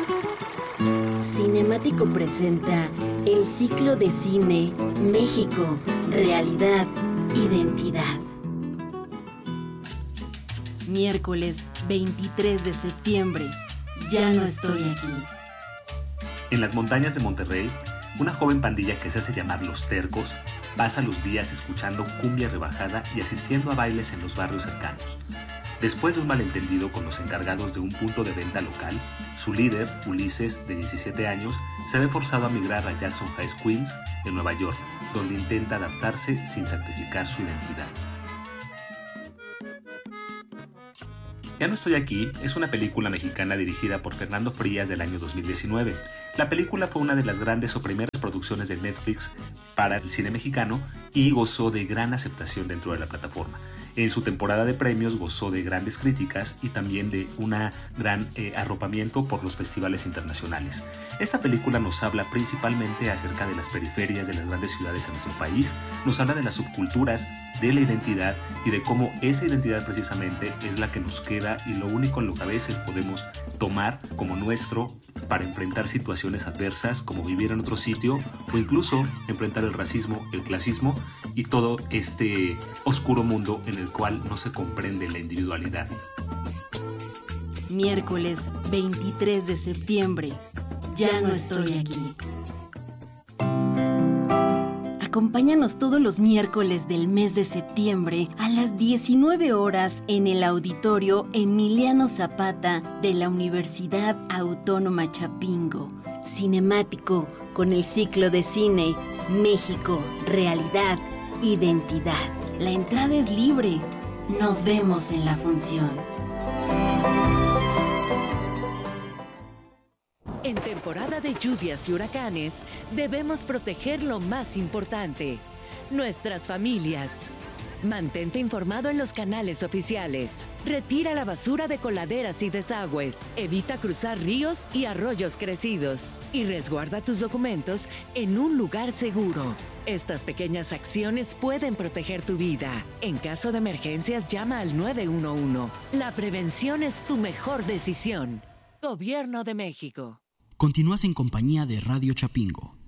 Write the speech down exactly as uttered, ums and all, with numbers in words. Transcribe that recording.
Cinemático presenta el ciclo de cine México, Realidad, Identidad. Miércoles veintitrés de septiembre. Ya no estoy aquí. En las montañas de Monterrey, una joven pandilla que se hace llamar Los Tercos pasa los días escuchando cumbia rebajada y asistiendo a bailes en los barrios cercanos. Después de un malentendido con los encargados de un punto de venta local, su líder, Ulises, de diecisiete años, se ve forzado a migrar a Jackson Heights, Queens, en Nueva York, donde intenta adaptarse sin sacrificar su identidad. Ya no estoy aquí es una película mexicana dirigida por Fernando Frías del año dos mil diecinueve. La película fue una de las grandes o primeras producciones de Netflix para el cine mexicano y gozó de gran aceptación dentro de la plataforma. En su temporada de premios gozó de grandes críticas y también de un gran eh, arropamiento por los festivales internacionales. Esta película nos habla principalmente acerca de las periferias de las grandes ciudades en nuestro país, nos habla de las subculturas, de la identidad y de cómo esa identidad precisamente es la que nos queda y lo único en lo que a veces podemos tomar como nuestro para enfrentar situaciones adversas como vivir en otro sitio o incluso enfrentar el racismo, el clasismo y todo este oscuro mundo en el cual no se comprende la individualidad. Miércoles veintitrés de septiembre. Ya no estoy aquí. Acompáñanos todos los miércoles del mes de septiembre a las diecinueve horas en el Auditorio Emiliano Zapata de la Universidad Autónoma Chapingo. Cinemático con el ciclo de cine México, Realidad, Identidad. La entrada es libre. Nos vemos en la función. En temporada de lluvias y huracanes, debemos proteger lo más importante, nuestras familias. Mantente informado en los canales oficiales. Retira la basura de coladeras y desagües. Evita cruzar ríos y arroyos crecidos. Y resguarda tus documentos en un lugar seguro. Estas pequeñas acciones pueden proteger tu vida. En caso de emergencias, llama al nueve uno uno. La prevención es tu mejor decisión. Gobierno de México. Continúas en compañía de Radio Chapingo.